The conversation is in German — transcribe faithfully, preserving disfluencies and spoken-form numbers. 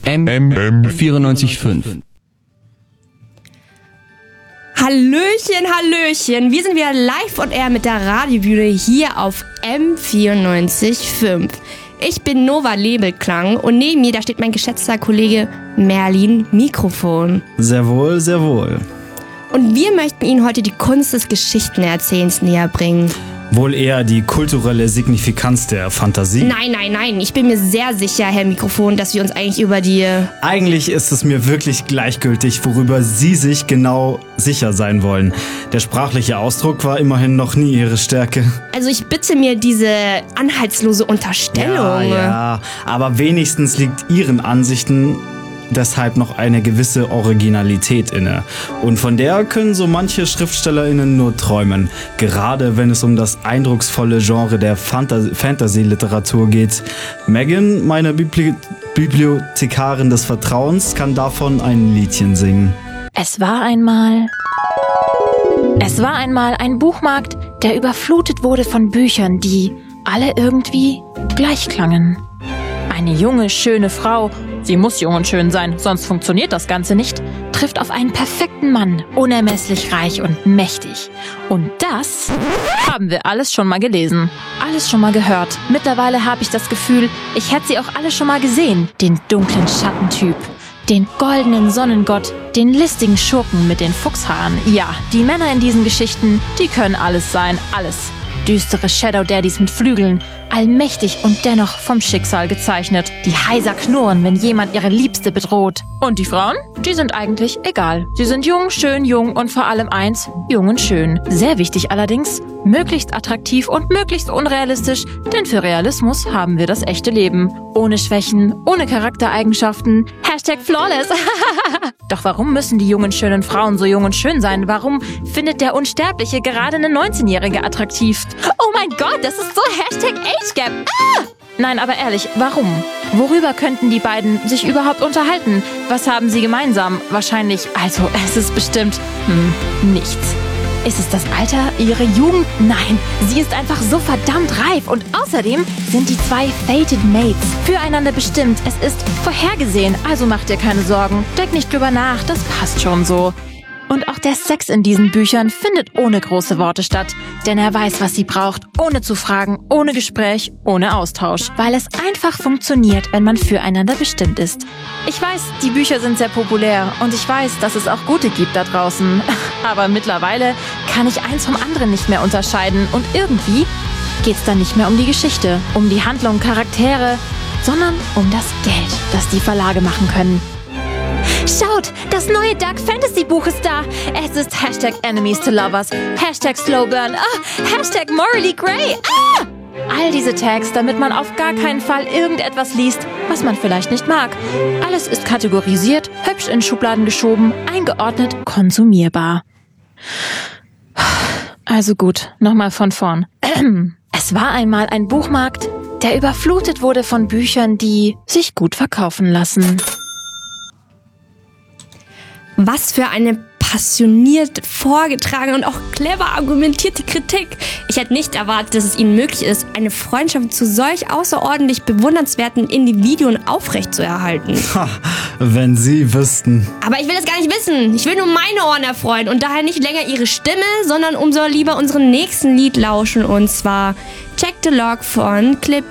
M vierundneunzig Komma fünf. Hallöchen, Hallöchen. Wir sind wieder live on air mit der Radiobühne hier auf M vierundneunzig Komma fünf. Ich bin Nova Lebelklang und neben mir, da steht mein geschätzter Kollege Merlin Mikrofon. Sehr wohl, sehr wohl. Und wir möchten Ihnen heute die Kunst des Geschichtenerzählens näher bringen. Wohl eher die kulturelle Signifikanz der Fantasie? Nein, nein, nein. Ich bin mir sehr sicher, Herr Mikrofon, dass wir uns eigentlich über die... Eigentlich ist es mir wirklich gleichgültig, worüber Sie sich genau sicher sein wollen. Der sprachliche Ausdruck war immerhin noch nie Ihre Stärke. Also ich bitte mir diese anhaltslose Unterstellung. Ja, ja, aber wenigstens liegt Ihren Ansichten deshalb noch eine gewisse Originalität inne. Und von der können so manche SchriftstellerInnen nur träumen. Gerade wenn es um das eindrucksvolle Genre der Fanta- Fantasy-Literatur geht. Megan, meine Bibli- Bibliothekarin des Vertrauens, kann davon ein Liedchen singen. Es war einmal... Es war einmal ein Buchmarkt, der überflutet wurde von Büchern, die alle irgendwie gleich klangen. Eine junge, schöne Frau, sie muss jung und schön sein, sonst funktioniert das Ganze nicht, trifft auf einen perfekten Mann, unermesslich reich und mächtig. Und das haben wir alles schon mal gelesen, alles schon mal gehört. Mittlerweile habe ich das Gefühl, ich hätte sie auch alle schon mal gesehen. Den dunklen Schattentyp, den goldenen Sonnengott, den listigen Schurken mit den Fuchshaaren. Ja, die Männer in diesen Geschichten, die können alles sein, alles. Düstere Shadow Daddies mit Flügeln, allmächtig und dennoch vom Schicksal gezeichnet, die heiser knurren, wenn jemand ihre Liebste bedroht. Und die Frauen? Die sind eigentlich egal. Sie sind jung, schön, jung und vor allem eins, jung und schön. Sehr wichtig allerdings, möglichst attraktiv und möglichst unrealistisch, denn für Realismus haben wir das echte Leben. Ohne Schwächen, ohne Charaktereigenschaften. Hashtag flawless. Doch warum müssen die jungen, schönen Frauen so jung und schön sein? Warum findet der Unsterbliche gerade eine neunzehnjährige attraktiv? Oh mein Gott, das ist so Hashtag Age Gap. Ah! Nein, aber ehrlich, warum? Worüber könnten die beiden sich überhaupt unterhalten? Was haben sie gemeinsam? Wahrscheinlich, also es ist bestimmt, hm, nichts. Ist es das Alter, ihre Jugend? Nein, sie ist einfach so verdammt reif. Und außerdem sind die zwei Fated Mates füreinander bestimmt. Es ist vorhergesehen, also macht dir keine Sorgen. Denk nicht drüber nach, das passt schon so. Und auch der Sex in diesen Büchern findet ohne große Worte statt. Denn er weiß, was sie braucht, ohne zu fragen, ohne Gespräch, ohne Austausch. Weil es einfach funktioniert, wenn man füreinander bestimmt ist. Ich weiß, die Bücher sind sehr populär und ich weiß, dass es auch gute gibt da draußen. Aber mittlerweile kann ich eins vom anderen nicht mehr unterscheiden. Und irgendwie geht's dann nicht mehr um die Geschichte, um die Handlung, Charaktere, sondern um das Geld, das die Verlage machen können. Schaut, das neue Dark Fantasy Buch ist da. Es ist Hashtag Enemies to Lovers, Hashtag Slow Burn, ah, Hashtag Morally Grey. Ah! All diese Tags, damit man auf gar keinen Fall irgendetwas liest, was man vielleicht nicht mag. Alles ist kategorisiert, hübsch in Schubladen geschoben, eingeordnet, konsumierbar. Also gut, nochmal von vorn. Es war einmal ein Buchmarkt, der überflutet wurde von Büchern, die sich gut verkaufen lassen. Was für eine passioniert vorgetragene und auch clever argumentierte Kritik. Ich hätte nicht erwartet, dass es Ihnen möglich ist, eine Freundschaft zu solch außerordentlich bewundernswerten Individuen aufrechtzuerhalten. Ha, wenn Sie wüssten. Aber ich will das gar nicht wissen. Ich will nur meine Ohren erfreuen und daher nicht länger Ihre Stimme, sondern umso lieber unserem nächsten Lied lauschen, und zwar Check the Log von Clip